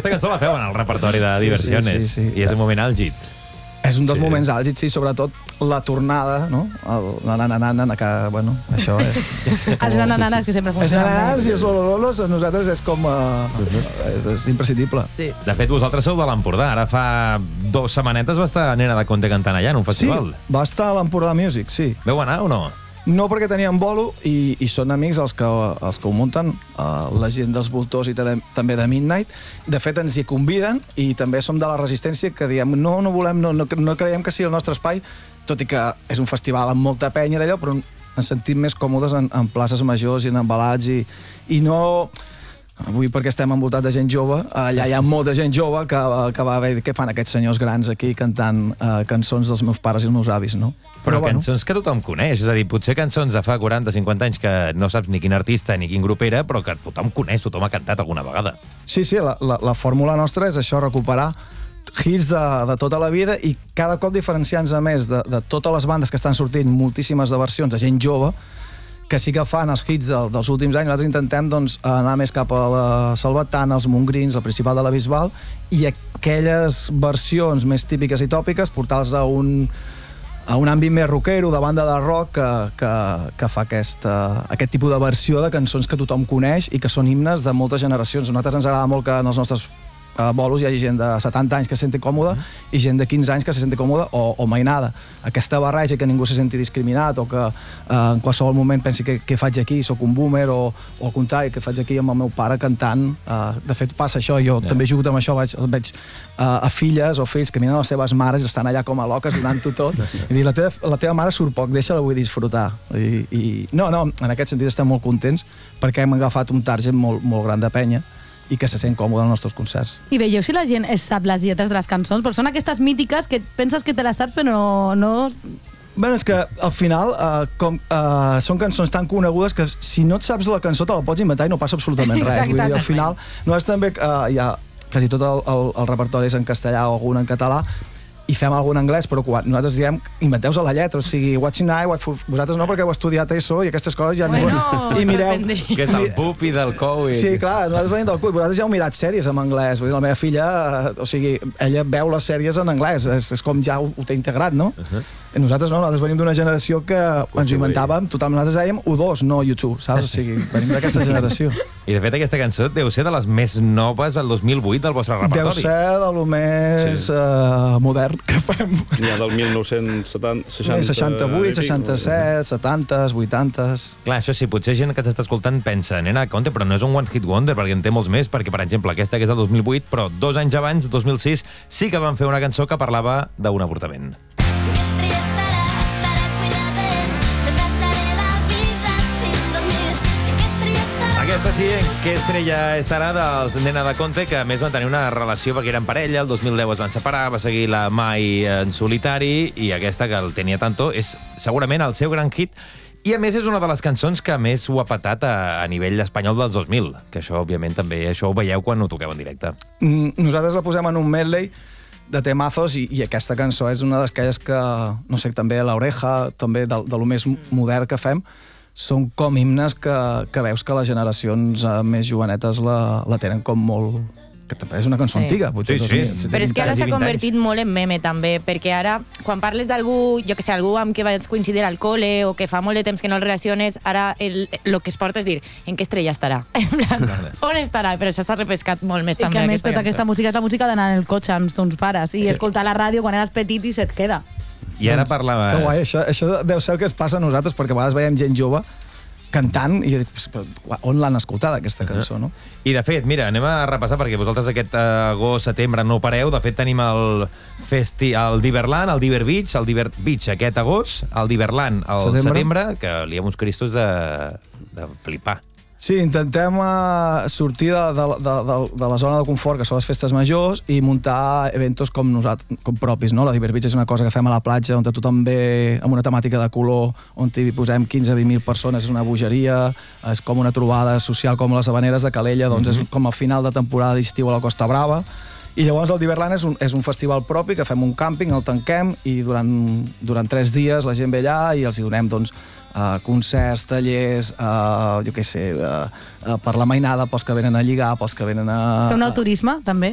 aquesta cançó la feu en el repertori de Diversiones. Sí. I és un moment àlgid. És un dels moments àlgids, sí, sobretot la tornada, no? La nananana, que, bueno, això és... Els nanananas que sempre funcionen. Els nanananas i els olololos, a nosaltres és com... és imprescindible. Sí. De fet, vosaltres sou de l'Empordà. Ara fa 2 setmanetes va estar Nena de Conte cantant allà en un festival. Sí, va estar a l'Empordà Music, sí. Veu anar o no? No, perquè teníem bolo i són amics els que ho munten, la gent dels Voltors i també de Midnight. De fet, ens hi conviden i també som de la resistència que diem no volem, no creiem que sigui el nostre espai, tot i que és un festival amb molta penya d'allò, però ens sentim més còmodes en places majors i en embalats i no... Avui perquè estem envoltats de gent jove, allà hi ha molta gent jove que va veure què fan aquests senyors grans aquí cantant cançons dels meus pares i els meus avis, no? Però cançons que tothom coneix, és a dir, potser cançons de fa 40-50 anys que no saps ni quin artista ni quin grup era, però que tothom coneix, tothom ha cantat alguna vegada. Sí, la fórmula nostra és això, recuperar hits de tota la vida i cada cop diferenciant-nos més de totes les bandes que estan sortint, moltíssimes de versions de gent jove, que sí que fan els hits dels últims anys. Nosaltres intentem anar més cap a la Salvatana, els Montgrins, el Principal de la Bisbal, i aquelles versions més típiques i tòpiques portar-los a un àmbit més rockero, de banda de rock, que fa aquest tipus de versió de cançons que tothom coneix i que són himnes de moltes generacions. A nosaltres ens agrada molt que en els nostres bolos hi hagi gent de 70 anys que se senti còmoda i gent de 15 anys que se senti còmoda o mainada. Aquesta barreja que ningú se senti discriminat o que en qualsevol moment pensi què faig aquí, sóc un boomer o al contrari, què faig aquí amb el meu pare cantant. De fet passa això, jo també jugo amb això, veig a filles o fills que miren les seves mares i estan allà com a loques donant-ho tot i dir, la teva mare surt poc, deixa-la, vull disfrutar. No, en aquest sentit estem molt contents perquè hem agafat un target molt gran de penya i que se sent còmode als nostres concerts. I veieu si la gent es sap les lletres de les cançons? Però són aquestes mítiques que penses que te les saps però no... Bé, és que al final són cançons tan conegudes que si no et saps la cançó te la pots inventar i no passa absolutament res. Vull dir, al final, nosaltres també hi ha quasi tot el repertori és en castellà o algun en català, i fem algun anglès, però quan nosaltres diem inventeu-vos la lletra, o sigui, Watching Eye, vosaltres no, perquè heu estudiat ESO i aquestes coses ja... Bueno, i mireu... Que és del pup i del cou. Sí, clar, nosaltres venim del cul, vosaltres ja heu mirat sèries en anglès, vull dir, la meva filla, o sigui, ella veu les sèries en anglès, és com ja ho té integrat, no? Nosaltres no, nosaltres venim d'una generació que ens ho inventàvem, totalment, nosaltres dèiem U2, no U2, saps? O sigui, venim d'aquesta generació. I de fet aquesta cançó deu ser de les més noves del 2008 del vostre repertori. Deu ser de lo més modern que fem. N'hi ha del 1968, 67, 70, 80... Clar, això sí, potser gent que s'està escoltant pensa Nena de Conte, però no és un one hit wonder, perquè en té molts més, perquè, per exemple, aquesta que és del 2008, però 2 anys abans, 2006, sí que van fer una cançó que parlava d'un avortament. Aquesta sí, En què estrella estarà, dels Nena de Conte, que a més van tenir una relació perquè eren parella, el 2010 es van separar, va seguir la Mai en solitari, i aquesta, que el Tenia Tanto, és segurament el seu gran hit, i a més és una de les cançons que més ho ha patat a nivell espanyol dels 2000, que això, òbviament, també això ho veieu quan ho toqueu en directe. Nosaltres la posem en un medley de temazos i aquesta cançó és una d'aquelles que, no sé, també l'Oreja, també de lo més modern que fem, són com himnes que veus que les generacions més jovenetes la tenen com molt... que també és una cançó antiga. Sí. Però és que ara s'ha convertit molt en meme, també, perquè ara, quan parles d'algú, jo que sé, algú amb qui vaig coincidir al cole o que fa molt de temps que no el relaciones, ara el que es porta és dir, en què estrella estarà? En plan, on estarà? Però això s'ha repescat molt més també. I que a més tota aquesta música és la música d'anar en el cotxe amb tons pares i escoltar la ràdio quan eres petit i se't queda. I ara parlava... Que guai, això deu ser el que es passa a nosaltres, perquè a vegades veiem gent jove cantant i jo dic, on l'han escoltat aquesta cançó, no? I de fet, mira, anem a repassar, perquè vosaltres aquest agost, setembre no pareu. De fet, tenim el Diverland, el Diver Beach, aquest agost, el Diverland al setembre, que li ha uns cristos de flipar. Sí, intentem sortir de la zona de confort, que són les festes majors, i muntar eventos com propis, no? La Diver Beach és una cosa que fem a la platja, on tothom ve amb una temàtica de color, on hi posem 15-20.000 persones, és una bogeria, és com una trobada social com les Havaneres de Calella, doncs és com el final de temporada d'estiu a la Costa Brava. I llavors el Diverland és un festival propi, que fem un càmping, el tanquem, i durant 3 dies la gent ve allà i els hi donem, doncs, concerts, tallers, jo què sé, per la mainada, pels que venen a lligar, pels que venen a... Fer un turisme, també.